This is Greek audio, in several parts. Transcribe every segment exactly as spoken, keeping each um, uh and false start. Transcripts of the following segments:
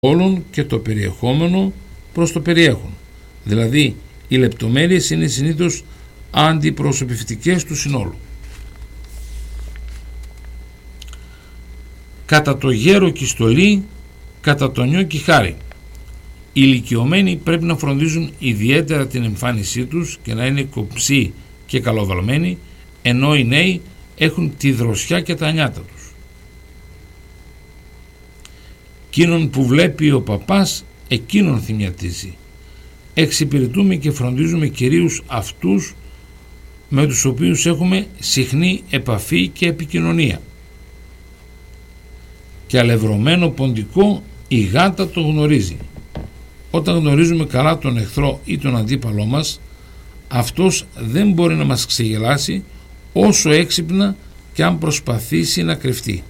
όλων και το περιεχόμενο προς το περιέχον. Δηλαδή οι λεπτομέρειες είναι συνήθως αντιπροσωπευτικές του συνόλου. Κατά το γέρο κι στολή, κατά το νιό κι χάρη. Οι ηλικιωμένοι πρέπει να φροντίζουν ιδιαίτερα την εμφάνισή τους και να είναι κομψοί και καλοβαλμένοι, ενώ οι νέοι έχουν τη δροσιά και τα νιάτα τους. Εκείνον που βλέπει ο παπάς, εκείνον θυμιατίζει. Εξυπηρετούμε και φροντίζουμε κυρίως αυτούς με τους οποίους έχουμε συχνή επαφή και επικοινωνία. Και αλευρωμένο ποντικό η γάτα το γνωρίζει. Όταν γνωρίζουμε καλά τον εχθρό ή τον αντίπαλό μας, αυτός δεν μπορεί να μας ξεγελάσει όσο έξυπνα και αν προσπαθήσει να κρυφτεί.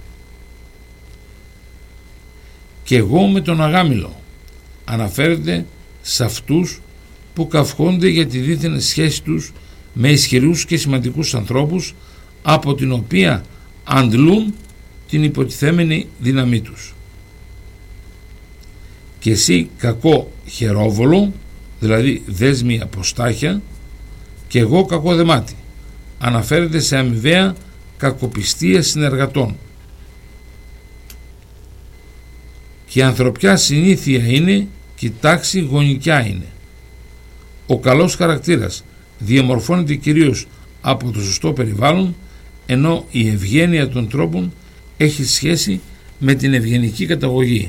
Και εγώ με τον αγάμιλο αναφέρεται σε αυτούς που καυχόνται για τη δίθεν σχέση τους με ισχυρούς και σημαντικούς ανθρώπους, από την οποία αντλούν την υποτιθέμενη δύναμή τους. Και εσύ κακό χερόβολο, δηλαδή δέσμη αποστάχια, και εγώ κακό δεμάτι, αναφέρεται σε αμοιβαία κακοπιστία συνεργατών. Και η ανθρωπιά συνήθεια είναι και η τάξη γονικιά είναι. Ο καλός χαρακτήρας διαμορφώνεται κυρίως από το σωστό περιβάλλον, ενώ η ευγένεια των τρόπων έχει σχέση με την ευγενική καταγωγή.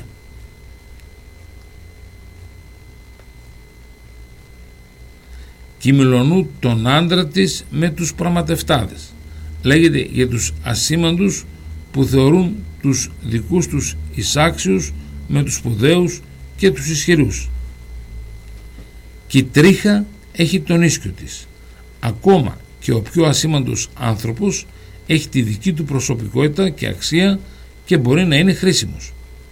Και μιλωνού τον άντρα της με τους πραγματευτάδες. Λέγεται για τους ασήμαντους που θεωρούν τους δικούς τους εισάξιους με τους σπουδαίους και τους ισχυρούς. Και η τρίχα έχει τον ίσκιο της. Ακόμα και ο πιο ασήμαντος άνθρωπος έχει τη δική του προσωπικότητα και αξία και μπορεί να είναι χρήσιμος.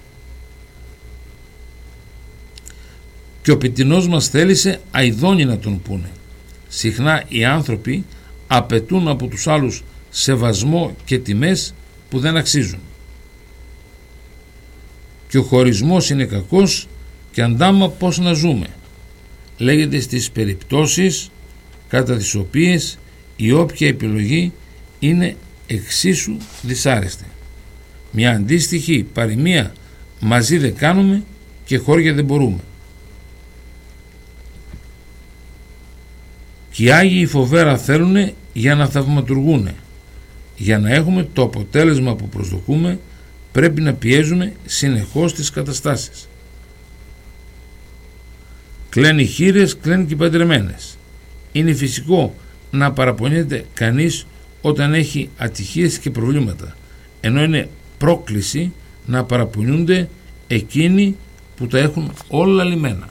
Και ο πιτινός μας θέλησε αηδόνι να τον πούνε. Συχνά οι άνθρωποι απαιτούν από τους άλλους σεβασμό και τιμές που δεν αξίζουν. Και ο χωρισμός είναι κακός και αντάμα πώς να ζούμε. Λέγεται στις περιπτώσεις κατά τις οποίες η όποια επιλογή είναι εξίσου δυσάρεστη. Μια αντίστοιχη παροιμία μαζί δεν κάνουμε και χώρια δεν μπορούμε. Και οι Άγιοι φοβέρα θέλουνε για να θαυματουργούνε. Για να έχουμε το αποτέλεσμα που προσδοκούμε πρέπει να πιέζουμε συνεχώς τις καταστάσεις. Κλαίνει χείρες, κλαίνει και παντρεμένες. Είναι φυσικό να παραπονιέται κανείς όταν έχει ατυχίες και προβλήματα, ενώ είναι πρόκληση να παραπονιούνται εκείνοι που τα έχουν όλα λυμμένα.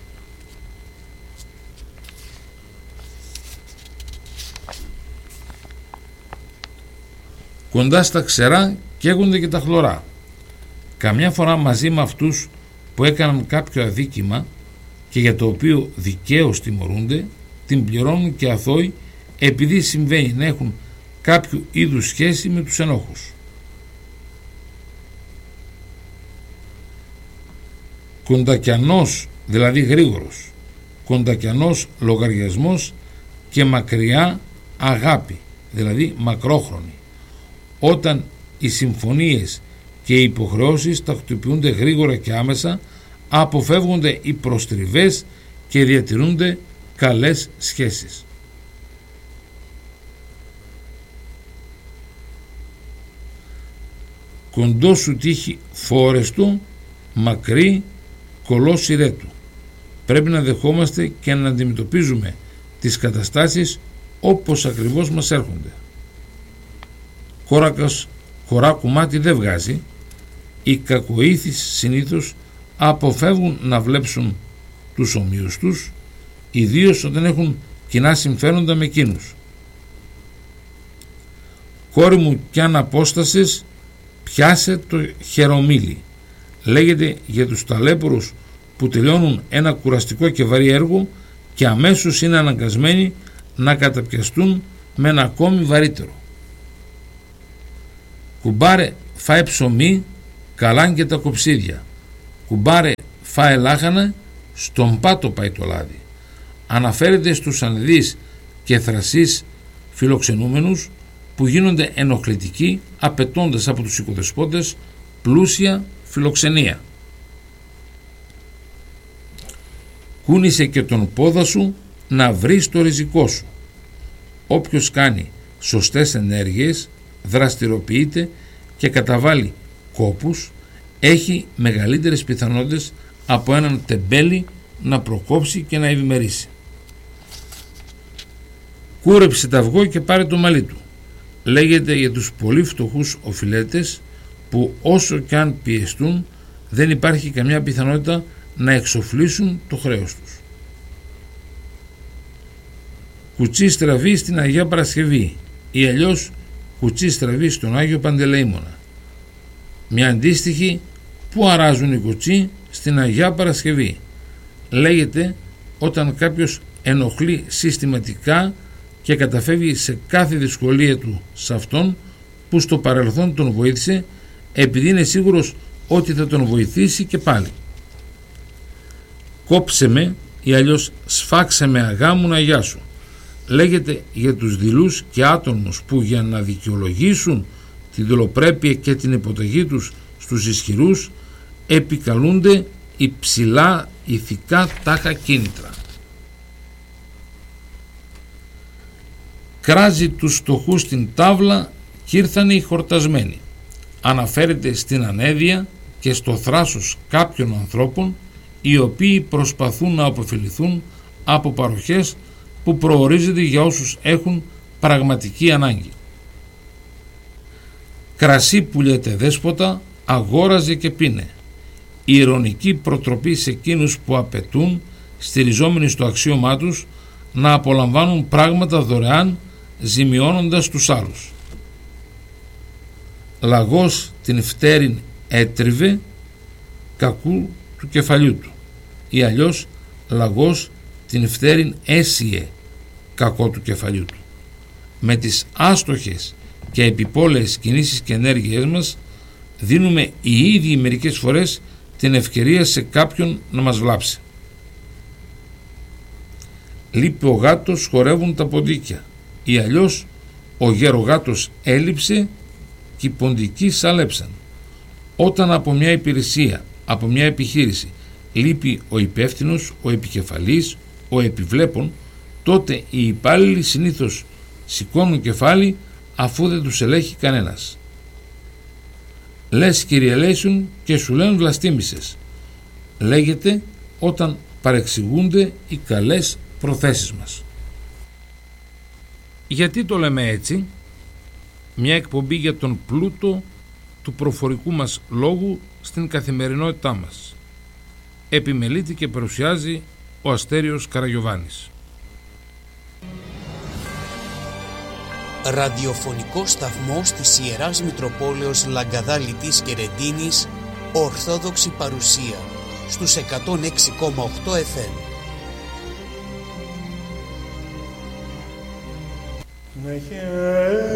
Κοντά στα ξερά καίγονται και τα χλωρά. Καμιά φορά μαζί με αυτούς που έκαναν κάποιο αδίκημα και για το οποίο δικαίως τιμωρούνται, την πληρώνουν και αθώοι επειδή συμβαίνει να έχουν κάποιο είδους σχέση με τους ενόχους. Κοντακιανός, δηλαδή γρήγορος, κοντακιανός λογαριασμός και μακριά αγάπη, δηλαδή μακρόχρονη. Όταν οι συμφωνίες και οι υποχρεώσεις τακτοποιούνται γρήγορα και άμεσα, αποφεύγονται οι προστριβές και διατηρούνται καλές σχέσεις. Κοντό σου τύχει φόρεστο, μακρύ κολό σιρέτου. Πρέπει να δεχόμαστε και να αντιμετωπίζουμε τις καταστάσεις όπως ακριβώς μας έρχονται. Κόρακας χωρά κουμάτι δεν βγάζει. Οι κακοήθεις συνήθως αποφεύγουν να βλέψουν τους ομοίους τους, ιδίως όταν έχουν κοινά συμφέροντα με εκείνους. Κόρη μου κι αν απόστασες, πιάσε το χερομίλι. Λέγεται για τους ταλέπορους που τελειώνουν ένα κουραστικό και βαρύ έργο και αμέσως είναι αναγκασμένοι να καταπιαστούν με ένα ακόμη βαρύτερο. Κουμπάρε, φάει ψωμί, καλάν και τα κοψίδια. Κουμπάρε φάε λάχανα, στον πάτο πάει το λάδι. Αναφέρεται στους ανδείς και θρασείς φιλοξενούμενους που γίνονται ενοχλητικοί απαιτώντας από τους οικοδεσπότες πλούσια φιλοξενία. Κούνησε και τον πόδα σου να βρεις το ριζικό σου. Όποιος κάνει σωστές ενέργειες, δραστηριοποιείται και καταβάλει κόπους, έχει μεγαλύτερες πιθανότητες από έναν τεμπέλη να προκόψει και να ευημερήσει. Κούρεψε τα αυγό και πάρε το μαλλί του. Λέγεται για τους πολύ φτωχούς οφειλέτες που όσο και αν πιεστούν δεν υπάρχει καμιά πιθανότητα να εξοφλήσουν το χρέος τους. Κουτσί στραβή στην Αγία Παρασκευή ή αλλιώς κουτσί στραβή στον Άγιο Παντελεήμονα. Μια αντίστοιχη που αράζουν οι κουτσί στην Αγία Παρασκευή. Λέγεται όταν κάποιος ενοχλεί συστηματικά και καταφεύγει σε κάθε δυσκολία του σε αυτόν που στο παρελθόν τον βοήθησε, επειδή είναι σίγουρος ότι θα τον βοηθήσει και πάλι. Κόψε με ή αλλιώς σφάξε με αγάμου να γεια σου. Λέγεται για τους δειλούς και άτομους που για να δικαιολογήσουν τη δολοπρέπεια και την υποταγή τους στους ισχυρούς επικαλούνται υψηλά ηθικά τάχα κίνητρα. Κράζει τους φτωχούς στην τάβλα κι ήρθανε οι χορτασμένοι. Αναφέρεται στην ανέδεια και στο θράσος κάποιων ανθρώπων οι οποίοι προσπαθούν να αποφεληθούν από παροχές που προορίζεται για όσους έχουν πραγματική ανάγκη. Κρασί που λέτε δέσποτα, αγόραζε και πίνε. Η ειρωνική προτροπή σε εκείνους που απαιτούν, στηριζόμενοι στο αξίωμά τους, να απολαμβάνουν πράγματα δωρεάν, ζημιώνοντας τους άλλους. Λαγός την φτέρην έτριβε, κακού του κεφαλιού του, ή αλλιώς λαγός την φτέρην έσιε, κακό του κεφαλιού του. Με τις άστοχες και επιπόλαιες κινήσεις και ενέργειές μας δίνουμε οι ίδιοι μερικές φορές την ευκαιρία σε κάποιον να μας βλάψει. Λείπει ο γάτος, χορεύουν τα ποντίκια, ή αλλιώς ο γερογάτος έλειψε και οι ποντικοί σαλέψαν. Όταν από μια υπηρεσία, από μια επιχείρηση λείπει ο υπεύθυνος, ο επικεφαλής, ο επιβλέπων, τότε οι υπάλληλοι συνήθως σηκώνουν κεφάλι αφού δεν τους ελέγχει κανένας. Λες κυριελέσουν και σου λένε βλαστήμησες. Λέγεται όταν παρεξηγούνται οι καλές προθέσεις μας. Γιατί το λέμε έτσι? Μια εκπομπή για τον πλούτο του προφορικού μας λόγου στην καθημερινότητά μας. Επιμελείται και παρουσιάζει ο Αστέριος Καραγιωβάνης. Ραδιοφωνικό σταθμός της Ιεράς Μητροπόλεως Λαγκαδάλητης και Ρεντίνης, Ορθόδοξη παρουσία στους εκατόν έξι κόμμα οκτώ εφ εμ.